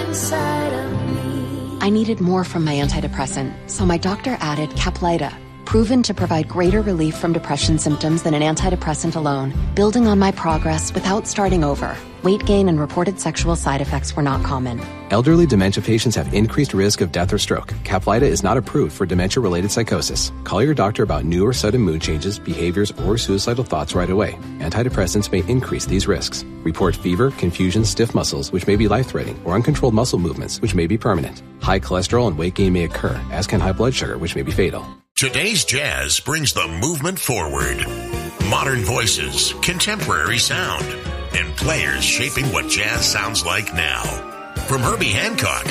inside of me. I needed more from my antidepressant, so my doctor added Caplyta, proven to provide greater relief from depression symptoms than an antidepressant alone, building on my progress without starting over. Weight gain and reported sexual side effects were not common. Elderly dementia patients have increased risk of death or stroke. Caplyta is not approved for dementia-related psychosis. Call your doctor about new or sudden mood changes, behaviors, or suicidal thoughts right away. Antidepressants may increase these risks. Report fever, confusion, stiff muscles, which may be life-threatening, or uncontrolled muscle movements, which may be permanent. High cholesterol and weight gain may occur, as can high blood sugar, which may be fatal. Today's jazz brings the movement forward. Modern voices, contemporary sound, and players shaping what jazz sounds like now. From Herbie Hancock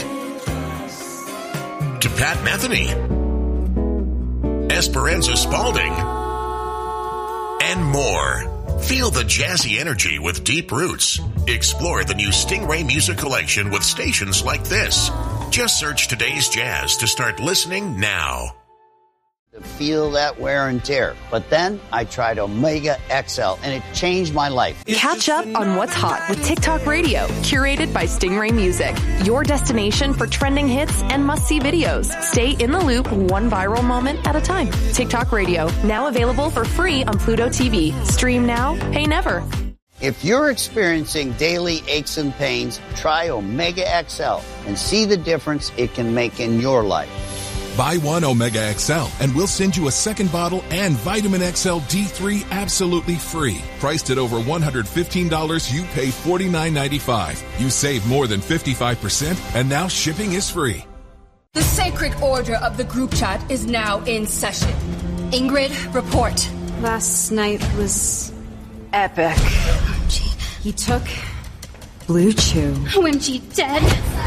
to Pat Metheny, Esperanza Spalding, and more. Feel the jazzy energy with deep roots. Explore the new Stingray Music Collection with stations like this. Just search Today's Jazz to start listening now. To feel that wear and tear. But then I tried Omega XL and it changed my life. Catch up on what's hot with TikTok Radio, curated by Stingray Music. Your destination for trending hits and must-see videos. Stay in the loop, one viral moment at a time. TikTok Radio, now available for free on Pluto TV. Stream now, pay never. If you're experiencing daily aches and pains, try Omega XL and see the difference it can make in your life. Buy one Omega XL and we'll send you a second bottle and Vitamin XL D3 absolutely free. Priced at over $115, you pay $49.95. You save more than 55% and now shipping is free. The sacred order of the group chat is now in session. Ingrid, report. Last night was epic. He took Blue Chew. OMG, dead.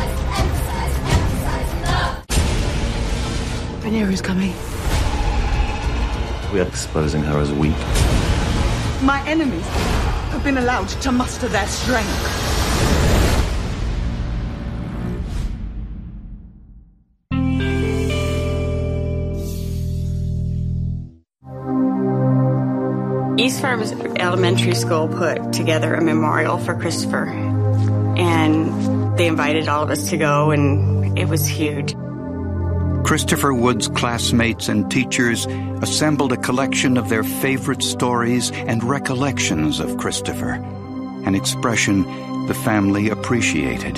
Rhaenyra's coming. We are exposing her as weak. My enemies have been allowed to muster their strength. East Farms Elementary School put together a memorial for Christopher, and they invited all of us to go, and it was huge. Christopher Wood's classmates and teachers assembled a collection of their favorite stories and recollections of Christopher, an expression the family appreciated.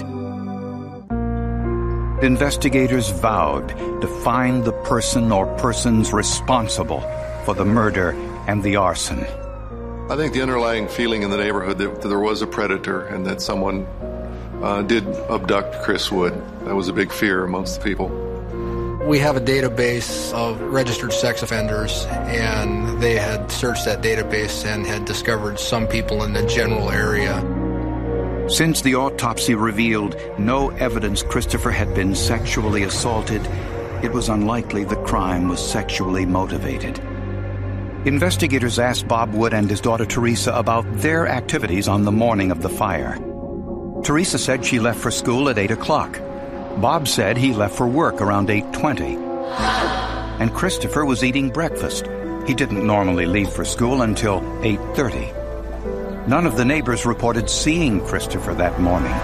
Investigators vowed to find the person or persons responsible for the murder and the arson. I think the underlying feeling in the neighborhood that there was a predator and that someone did abduct Chris Wood. That was a big fear amongst the people. We have a database of registered sex offenders, and they had searched that database and had discovered some people in the general area. Since the autopsy revealed no evidence Christopher had been sexually assaulted, it was unlikely the crime was sexually motivated. Investigators asked Bob Wood and his daughter Teresa about their activities on the morning of the fire. Teresa said she left for school at 8 o'clock. Bob said he left for work around 8:20. And Christopher was eating breakfast. He didn't normally leave for school until 8:30. None of the neighbors reported seeing Christopher that morning.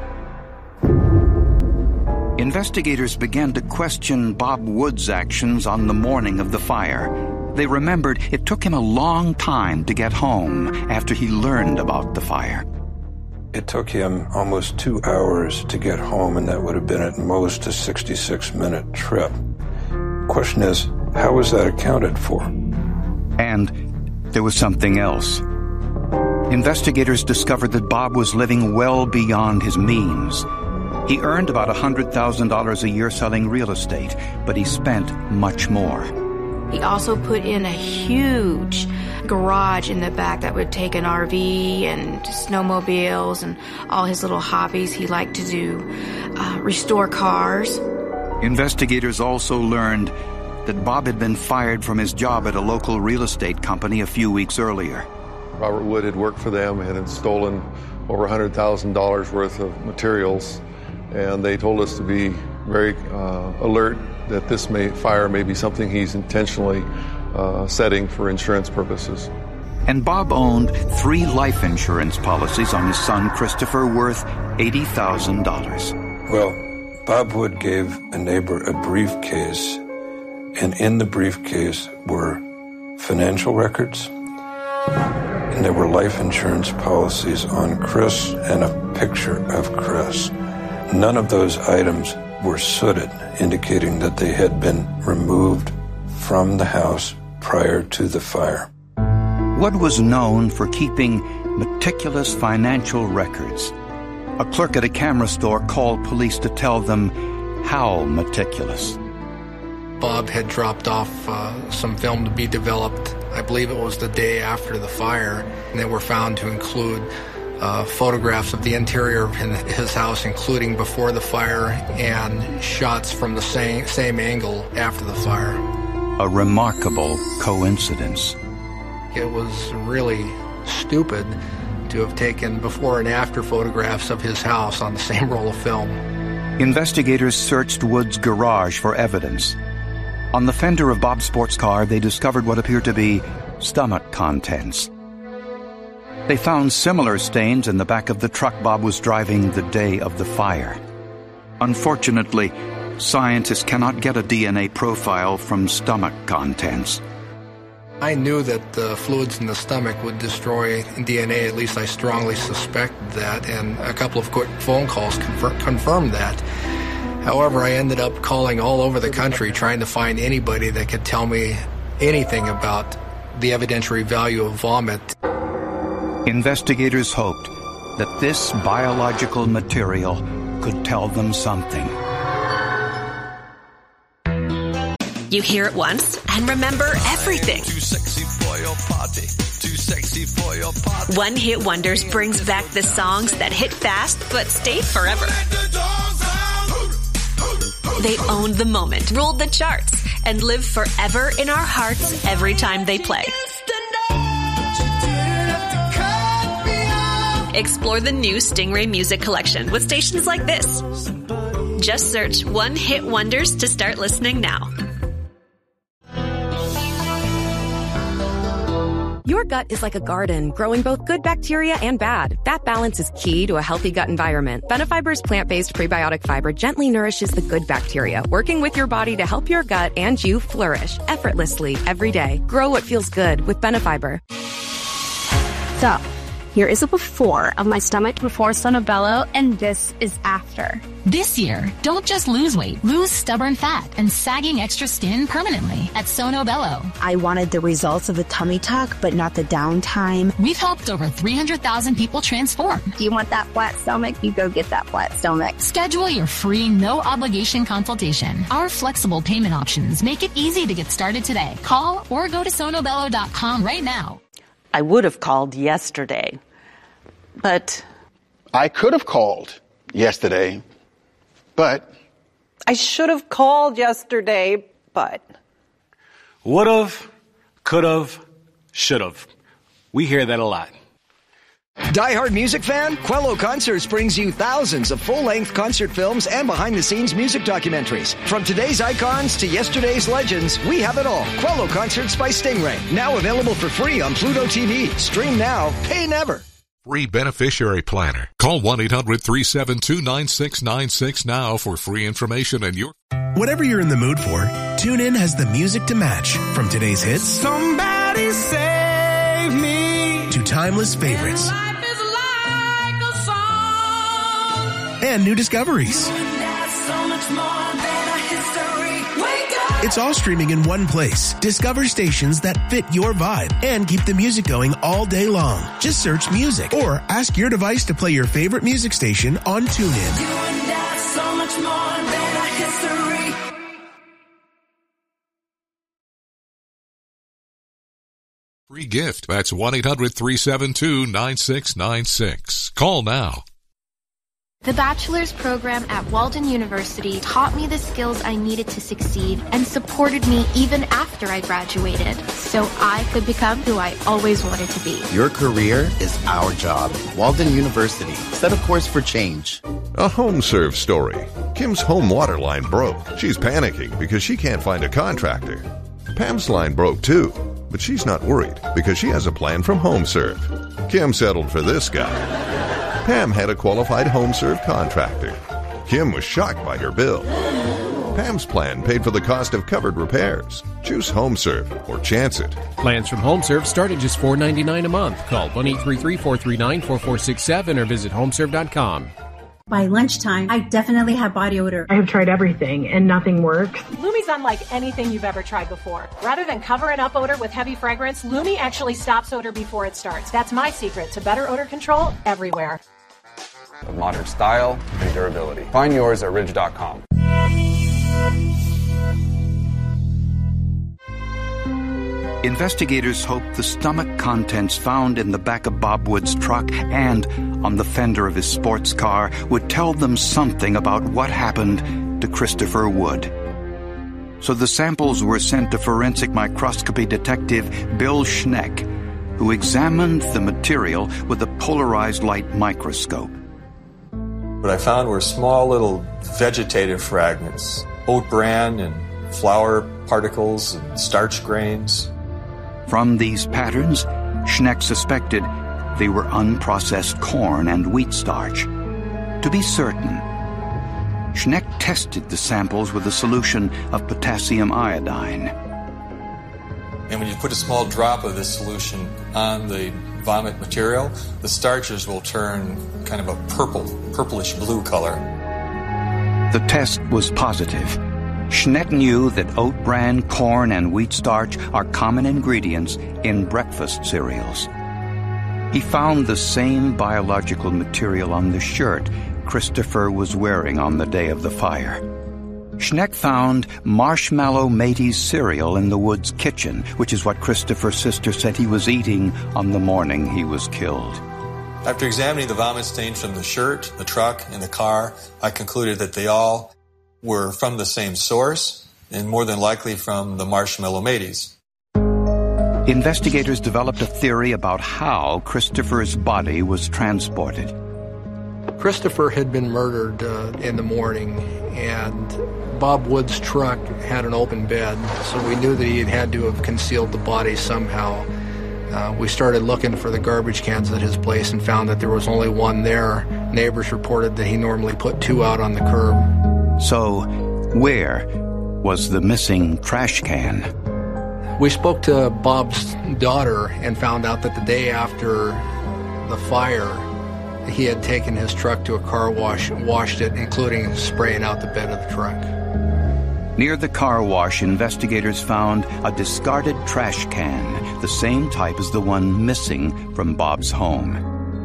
Investigators began to question Bob Wood's actions on the morning of the fire. They remembered it took him a long time to get home after he learned about the fire. It took him almost 2 hours to get home, and that would have been at most a 66-minute trip. Question is, how was that accounted for? And there was something else. Investigators discovered that Bob was living well beyond his means. He earned about $100,000 a year selling real estate, but he spent much more. He also put in a huge garage in the back that would take an RV and snowmobiles and all his little hobbies. He liked to do restore cars. Investigators also learned that Bob had been fired from his job at a local real estate company a few weeks earlier. Robert Wood had worked for them and had stolen over $100,000 worth of materials, and they told us to be very alert that this fire may be something he's intentionally setting for insurance purposes. And Bob owned 3 life insurance policies on his son Christopher worth $80,000. Well, Bob Wood gave a neighbor a briefcase, and in the briefcase were financial records, and there were life insurance policies on Chris and a picture of Chris. None of those items were sooted, indicating that they had been removed from the house prior to the fire. Wood was known for keeping meticulous financial records. A clerk at a camera store called police to tell them how meticulous. Bob had dropped off some film to be developed. I believe it was the day after the fire, and they were found to include photographs of the interior of his house, including before the fire, and shots from the same angle after the fire. A remarkable coincidence. It was really stupid to have taken before and after photographs of his house on the same roll of film. Investigators searched Wood's garage for evidence. On the fender of Bob's sports car, they discovered what appeared to be stomach contents. They found similar stains in the back of the truck Bob was driving the day of the fire. Unfortunately, scientists cannot get a DNA profile from stomach contents. I knew that the fluids in the stomach would destroy DNA, at least I strongly suspected that, and a couple of quick phone calls confirmed that. However, I ended up calling all over the country trying to find anybody that could tell me anything about the evidentiary value of vomit. Investigators hoped that this biological material could tell them something. You hear it once and remember everything. Too sexy for your party. Too sexy for your party. One Hit Wonders brings back the songs that hit fast but stayed forever. They owned the moment, ruled the charts, and live forever in our hearts every time they play. Explore the new Stingray Music Collection with stations like this. Just search One Hit Wonders to start listening now. Your gut is like a garden, growing both good bacteria and bad. That balance is key to a healthy gut environment. Benefiber's plant-based prebiotic fiber gently nourishes the good bacteria, working with your body to help your gut and you flourish effortlessly every day. Grow what feels good with Benefiber. So, here is a before of my stomach before Sono Bello, and this is after. This year, don't just lose weight, lose stubborn fat and sagging extra skin permanently at Sono Bello. I wanted the results of a tummy tuck, but not the downtime. We've helped over 300,000 people transform. Do you want that flat stomach? You go get that flat stomach. Schedule your free, no-obligation consultation. Our flexible payment options make it easy to get started today. Call or go to sonobello.com right now. I would have called yesterday, but... I could have called yesterday, but... I should have called yesterday, but... Would've, could've, should've. We hear that a lot. Die-hard music fan? Quello Concerts brings you thousands of full-length concert films and behind-the-scenes music documentaries. From today's icons to yesterday's legends, we have it all. Quello Concerts by Stingray. Now available for free on Pluto TV. Stream now, pay never. Free beneficiary planner. Call 1-800-372-9696 now for free information and your... Whatever you're in the mood for, TuneIn has the music to match. From today's hits... Somebody save me. ...to timeless favorites. And new discoveries. It's all streaming in one place. Discover stations that fit your vibe and keep the music going all day long. Just search music or ask your device to play your favorite music station on TuneIn. Free gift. That's 1-800-372-9696. Call now. The bachelor's program at Walden University taught me the skills I needed to succeed and supported me even after I graduated, so I could become who I always wanted to be. Your career is our job. Walden University. Set a course for change. A HomeServe story. Kim's home water line broke. She's panicking because she can't find a contractor. Pam's line broke too, but she's not worried because she has a plan from HomeServe. Kim settled for this guy. Pam had a qualified HomeServe contractor. Kim was shocked by her bill. Pam's plan paid for the cost of covered repairs. Choose HomeServe or chance it. Plans from HomeServe start at just $4.99 a month. Call 1-833-439-4467 or visit homeserve.com. By lunchtime, I definitely have body odor. I have tried everything and nothing works. Lumi's unlike anything you've ever tried before. Rather than covering up odor with heavy fragrance, Lumi actually stops odor before it starts. That's my secret to better odor control everywhere. Of modern style and durability. Find yours at ridge.com. Investigators hoped the stomach contents found in the back of Bob Wood's truck and on the fender of his sports car would tell them something about what happened to Christopher Wood. So the samples were sent to forensic microscopy detective Bill Schneck, who examined the material with a polarized light microscope. What I found were small little vegetative fragments, oat bran and flour particles and starch grains. From these patterns, Schneck suspected they were unprocessed corn and wheat starch. To be certain, Schneck tested the samples with a solution of potassium iodine. And when you put a small drop of this solution on the vomit material, the starches will turn kind of a purplish blue color. The test was positive. Schneck knew that oat bran, corn, and wheat starch are common ingredients in breakfast cereals. He found the same biological material on the shirt Christopher was wearing on the day of the fire. Schneck found Marshmallow Mateys cereal in the Woods kitchen, which is what Christopher's sister said he was eating on the morning he was killed. After examining the vomit stains from the shirt, the truck, and the car, I concluded that they all were from the same source, and more than likely from the Marshmallow Mateys. Investigators developed a theory about how Christopher's body was transported. Christopher had been murdered in the morning, and Bob Wood's truck had an open bed, so we knew that he had to have concealed the body somehow. We started looking for the garbage cans at his place and found that there was only one there. Neighbors reported that he normally put two out on the curb. So, where was the missing trash can? We spoke to Bob's daughter and found out that the day after the fire, he had taken his truck to a car wash, washed it, including spraying out the bed of the truck. Near the car wash, investigators found a discarded trash can, the same type as the one missing from Bob's home.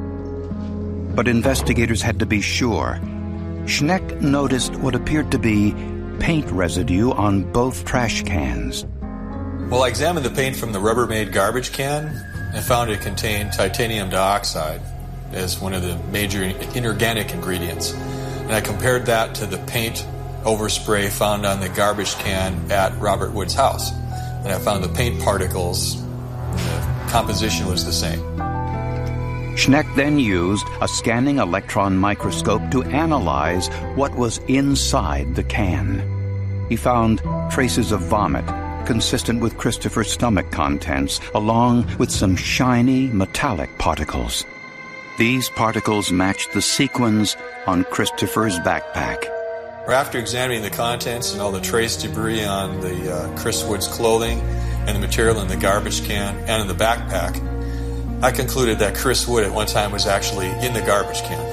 But investigators had to be sure. Schneck noticed what appeared to be paint residue on both trash cans. Well, I examined the paint from the Rubbermaid garbage can and found it contained titanium dioxide as one of the major inorganic ingredients. And I compared that to the paint overspray found on the garbage can at Robert Wood's house. And I found the paint particles, the composition was the same. Schneck then used a scanning electron microscope to analyze what was inside the can. He found traces of vomit consistent with Christopher's stomach contents, along with some shiny metallic particles. These particles matched the sequins on Christopher's backpack. After examining the contents and all the trace debris on the Chris Wood's clothing and the material in the garbage can and in the backpack, I concluded that Chris Wood at one time was actually in the garbage can.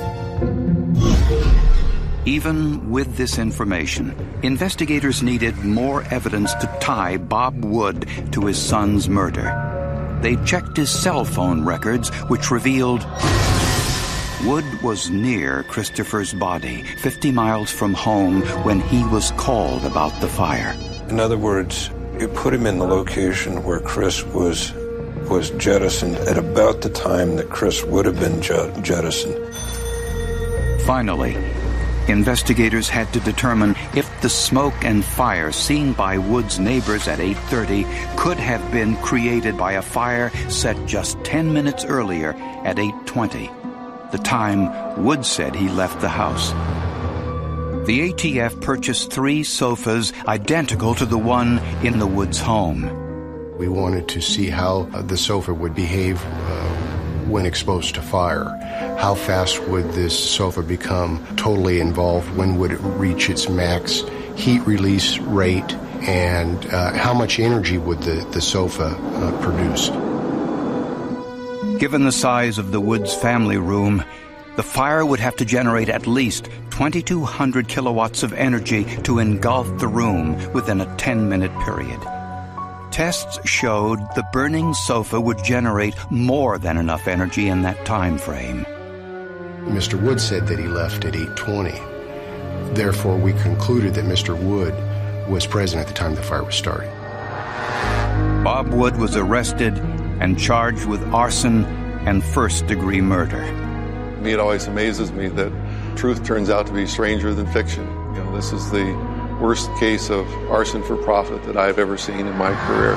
Even with this information, investigators needed more evidence to tie Bob Wood to his son's murder. They checked his cell phone records, which revealed Wood was near Christopher's body, 50 miles from home, when he was called about the fire. In other words, you put him in the location where Chris was jettisoned at about the time that Chris would have been jettisoned. Finally, investigators had to determine if the smoke and fire seen by Wood's neighbors at 8:30 could have been created by a fire set just 10 minutes earlier at 8:20, the time Wood said he left the house. The ATF purchased 3 sofas identical to the one in the Woods home. We wanted to see how the sofa would behave when exposed to fire? How fast would this sofa become totally involved? When would it reach its max heat release rate? And how much energy would the sofa produce? Given the size of the Woods family room, the fire would have to generate at least 2,200 kilowatts of energy to engulf the room within a 10-minute period. Tests showed the burning sofa would generate more than enough energy in that time frame. Mr. Wood said that he left at 8:20. Therefore, we concluded that Mr. Wood was present at the time the fire was starting. Bob Wood was arrested and charged with arson and first-degree murder. It always amazes me that truth turns out to be stranger than fiction. You know, this is the worst case of arson for profit that I've ever seen in my career.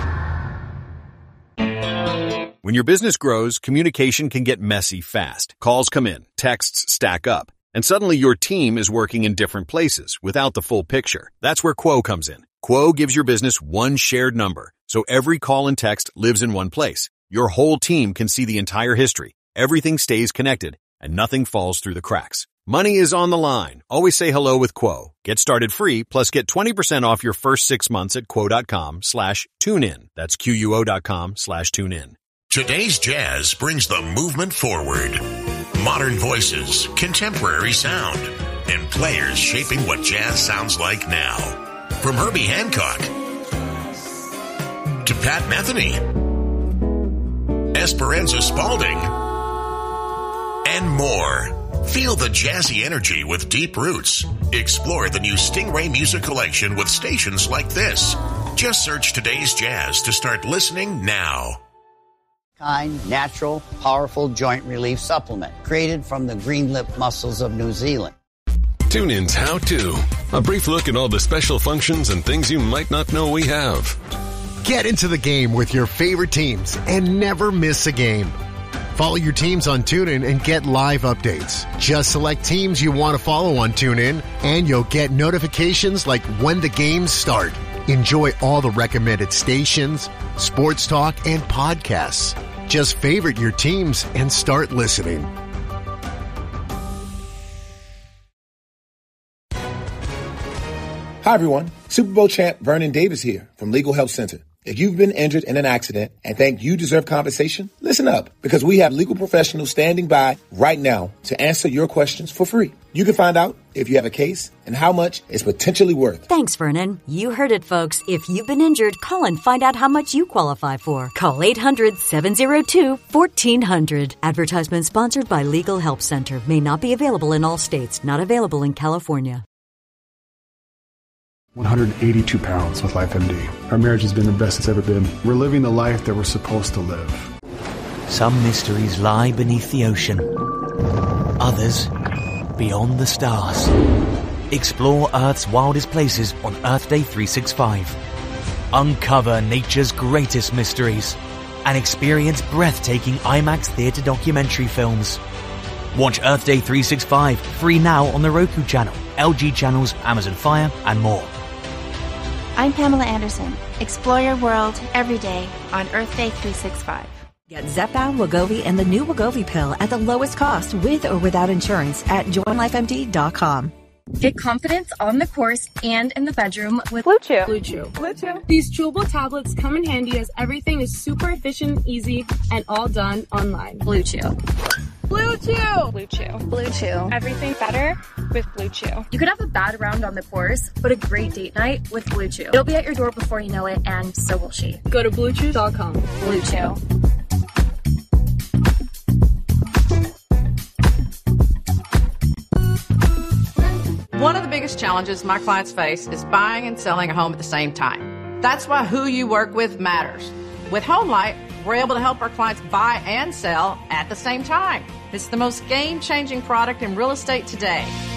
When your business grows, communication can get messy fast. Calls come in, texts stack up, and suddenly your team is working in different places without the full picture. That's where Quo comes in. Quo gives your business one shared number, so every call and text lives in one place. Your whole team can see the entire history. Everything stays connected, and nothing falls through the cracks. Money is on the line. Always say hello with Quo. Get started free, plus get 20% off your first 6 months at quo.com/tunein. That's QUO.com/tunein. Today's Jazz brings the movement forward. Modern voices, contemporary sound, and players shaping what jazz sounds like now. From Herbie Hancock to Pat Metheny, Esperanza Spalding, and more. Feel the jazzy energy with deep roots. Explore the new Stingray Music Collection with stations like this. Just search Today's Jazz to start listening now. Kind, natural, powerful joint relief supplement created from the green lip mussels of New Zealand. TuneIn's How To. A brief look at all the special functions and things you might not know we have. Get into the game with your favorite teams and never miss a game. Follow your teams on TuneIn and get live updates. Just select teams you want to follow on TuneIn, and you'll get notifications like when the games start. Enjoy all the recommended stations, sports talk, and podcasts. Just favorite your teams and start listening. Hi, everyone. Super Bowl champ Vernon Davis here from Legal Help Center. If you've been injured in an accident and think you deserve compensation, listen up, because we have legal professionals standing by right now to answer your questions for free. You can find out if you have a case and how much it's potentially worth. Thanks, Vernon. You heard it, folks. If you've been injured, call and find out how much you qualify for. Call 800-702-1400. Advertisement sponsored by Legal Help Center. May not be available in all states. Not available in California. 182 pounds with LifeMD. Our marriage has been the best it's ever been. We're living the life that we're supposed to live. Some mysteries lie beneath the ocean. Others beyond the stars. Explore Earth's wildest places on Earth Day 365. Uncover nature's greatest mysteries and experience breathtaking IMAX theater documentary films. Watch Earth Day 365 free now on the Roku channel, LG channels, Amazon Fire, and more. I'm Pamela Anderson. Explore your world every day on Earth Day 365. Get Zepbound, Wegovy, and the new Wegovy pill at the lowest cost with or without insurance at joinlifemd.com. Get confidence on the course and in the bedroom with Blue Chew. Blue Chew. Blue Chew. These chewable tablets come in handy as everything is super efficient, easy, and all done online. Blue Chew. Blue Chew. Blue Chew. Blue Chew. Everything better with Blue Chew. You could have a bad round on the course, but a great date night with Blue Chew. It'll be at your door before you know it, and so will she. Go to BlueChew.com. Blue Chew. One of the biggest challenges my clients face is buying and selling a home at the same time. That's why who you work with matters. With HomeLight, we're able to help our clients buy and sell at the same time. It's the most game-changing product in real estate today.